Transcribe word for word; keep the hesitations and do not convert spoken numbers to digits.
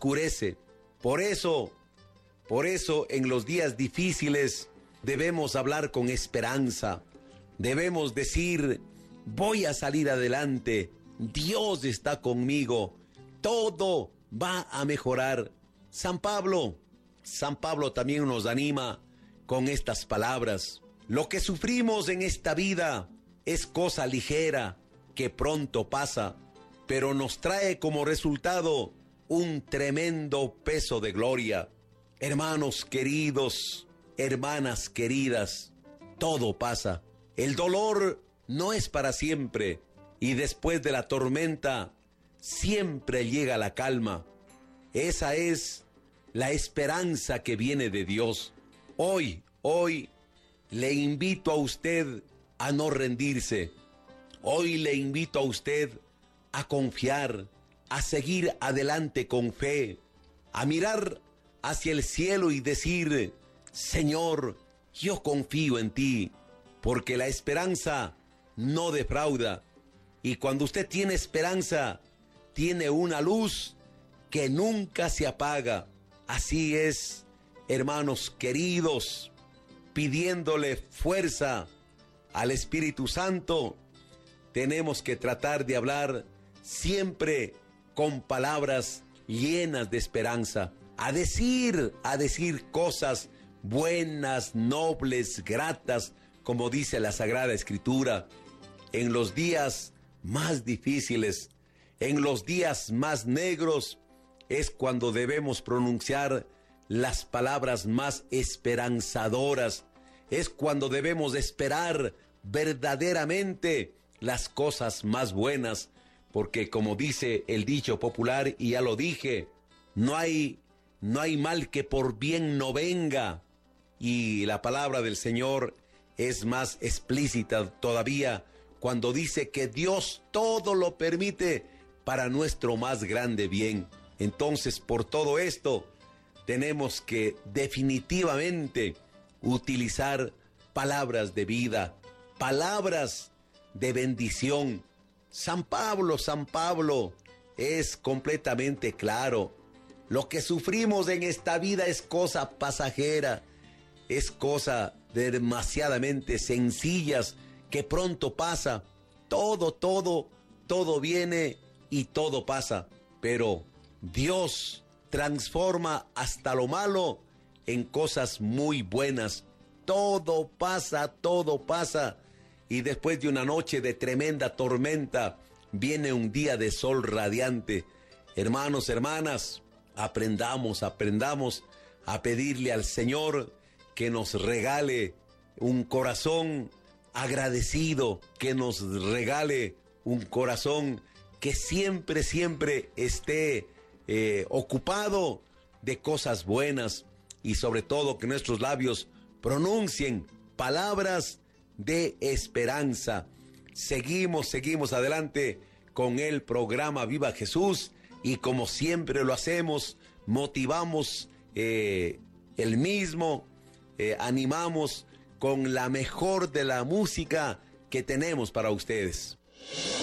oscurece. Por eso, por eso en los días difíciles debemos hablar con esperanza. Debemos decir, voy a salir adelante, Dios está conmigo, todo va a mejorar. San Pablo, San Pablo también nos anima con estas palabras. Lo que sufrimos en esta vida es cosa ligera que pronto pasa, pero nos trae como resultado un tremendo peso de gloria. Hermanos queridos, hermanas queridas, todo pasa. El dolor no es para siempre y después de la tormenta siempre llega la calma. Esa es la esperanza que viene de Dios. Hoy, hoy le invito a usted a no rendirse. Hoy le invito a usted a confiar, a seguir adelante con fe, a mirar hacia el cielo y decir, Señor, yo confío en ti, porque la esperanza no defrauda. Y cuando usted tiene esperanza, tiene una luz que nunca se apaga. Así es, hermanos queridos, pidiéndole fuerza al Espíritu Santo, tenemos que tratar de hablar siempre con palabras llenas de esperanza, a decir, a decir cosas buenas, nobles, gratas, como dice la Sagrada Escritura. En los días más difíciles, en los días más negros, es cuando debemos pronunciar las palabras más esperanzadoras. Es cuando debemos esperar verdaderamente las cosas más buenas, porque como dice el dicho popular, y ya lo dije, no hay, no hay mal que por bien no venga. Y la palabra del Señor es más explícita todavía cuando dice que Dios todo lo permite para nuestro más grande bien. Entonces, por todo esto, tenemos que definitivamente utilizar palabras de vida, palabras de bendición. San Pablo, San Pablo es completamente claro. Lo que sufrimos en esta vida es cosa pasajera, es cosa demasiadamente sencillas que pronto pasa. Todo, todo, todo viene y todo pasa. Pero Dios transforma hasta lo malo en cosas muy buenas. Todo pasa, todo pasa. Y después de una noche de tremenda tormenta, viene un día de sol radiante. Hermanos, hermanas, aprendamos, aprendamos a pedirle al Señor que nos regale un corazón agradecido, que nos regale un corazón que siempre, siempre esté eh, ocupado de cosas buenas, y sobre todo que nuestros labios pronuncien palabras de esperanza. Seguimos, seguimos adelante con el programa Viva Jesús, y como siempre lo hacemos, motivamos eh, el mismo, eh, animamos con la mejor de la música que tenemos para ustedes.